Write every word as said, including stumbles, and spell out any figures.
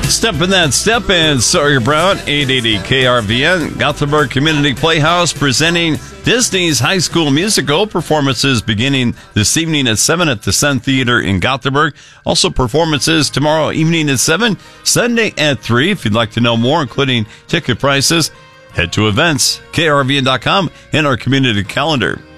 Step in that step and Sawyer Brown, eight eighty K R V N, Gothenburg Community Playhouse, presenting Disney's High School Musical. Performances beginning this evening at seven at the Sun Theater in Gothenburg. Also performances tomorrow evening at seven, Sunday at three. If you'd like to know more, including ticket prices, head to events, K R V N dot com, and our community calendar.